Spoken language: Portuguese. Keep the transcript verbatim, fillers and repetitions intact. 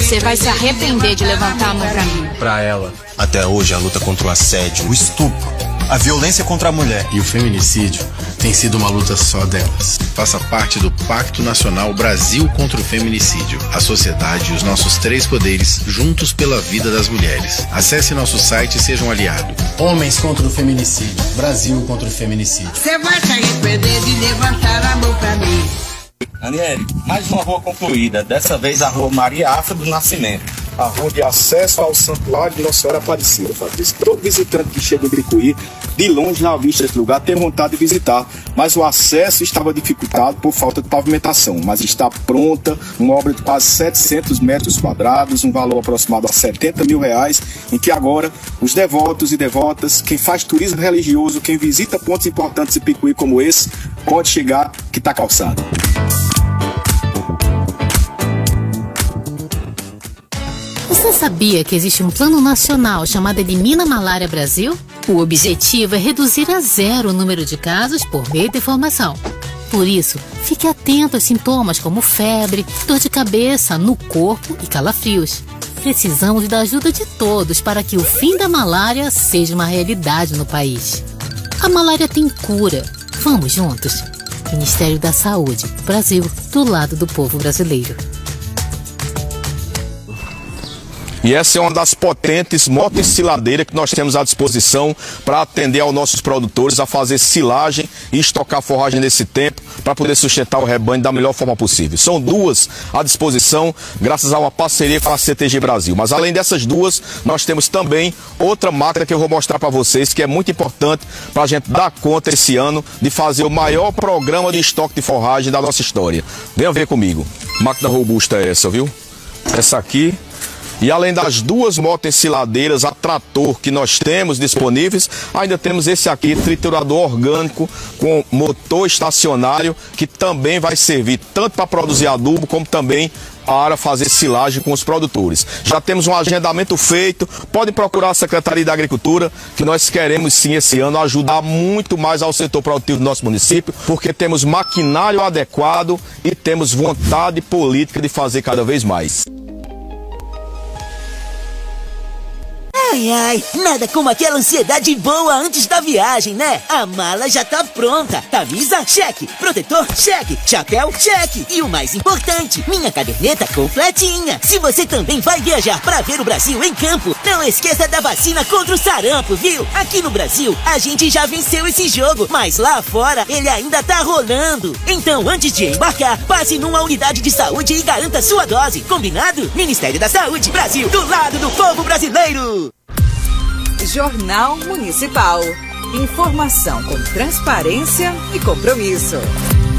Você vai se arrepender de levantar a mão pra mim. Pra ela. Até hoje, a luta contra o assédio, o estupro, a violência contra a mulher e o feminicídio tem sido uma luta só delas. Faça parte do Pacto Nacional Brasil contra o Feminicídio. A sociedade e os nossos três poderes juntos pela vida das mulheres. Acesse nosso site e seja um aliado. Homens contra o feminicídio. Brasil contra o feminicídio. Você vai se arrepender de levantar a mão pra mim. Aniele, mais uma rua concluída. Dessa vez a rua Maria Afra do Nascimento. A rua de acesso ao Santuário de Nossa Senhora Aparecida, Fabrício. Todo visitante que chega em Bricuí, de longe na vista desse lugar, tem vontade de visitar, mas o acesso estava dificultado por falta de pavimentação, mas está pronta, uma obra de quase setecentos metros quadrados, um valor aproximado a setenta mil reais, em que agora os devotos e devotas, quem faz turismo religioso, quem visita pontos importantes de Picuí como esse, pode chegar que está calçado. Você sabia que existe um plano nacional chamado Elimina Malária Brasil? O objetivo é reduzir a zero o número de casos por meio da informação. Por isso, fique atento aos sintomas como febre, dor de cabeça, no corpo e calafrios. Precisamos da ajuda de todos para que o fim da malária seja uma realidade no país. A malária tem cura. Vamos juntos? Ministério da Saúde, Brasil, do lado do povo brasileiro. E essa é uma das potentes motos siladeiras que nós temos à disposição para atender aos nossos produtores a fazer silagem e estocar forragem nesse tempo para poder sustentar o rebanho da melhor forma possível. São duas à disposição graças a uma parceria com a C T G Brasil. Mas além dessas duas, nós temos também outra máquina que eu vou mostrar para vocês que é muito importante para a gente dar conta esse ano de fazer o maior programa de estoque de forragem da nossa história. Venha ver comigo. Máquina robusta é essa, viu? Essa aqui. E além das duas motoensiladeiras a trator que nós temos disponíveis, ainda temos esse aqui, triturador orgânico com motor estacionário, que também vai servir tanto para produzir adubo, como também para fazer silagem com os produtores. Já temos um agendamento feito, pode procurar a Secretaria da Agricultura, que nós queremos sim esse ano ajudar muito mais ao setor produtivo do nosso município, porque temos maquinário adequado e temos vontade política de fazer cada vez mais. Ai, ai, nada como aquela ansiedade boa antes da viagem, né? A mala já tá pronta. Camisa, cheque. Protetor, cheque. Chapéu, cheque. E o mais importante, minha caderneta completinha. Se você também vai viajar pra ver o Brasil em campo, não esqueça da vacina contra o sarampo, viu? Aqui no Brasil, a gente já venceu esse jogo, mas lá fora ele ainda tá rolando. Então, antes de embarcar, passe numa unidade de saúde e garanta sua dose. Combinado? Ministério da Saúde, Brasil, do lado do povo brasileiro. Jornal Municipal. Informação com transparência e compromisso.